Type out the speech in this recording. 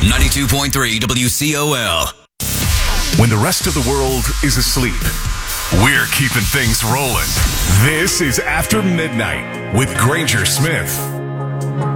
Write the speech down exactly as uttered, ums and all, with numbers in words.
ninety-two point three W C O L. When the rest of the world is asleep, we're keeping things rolling. This is After Midnight with Granger Smith.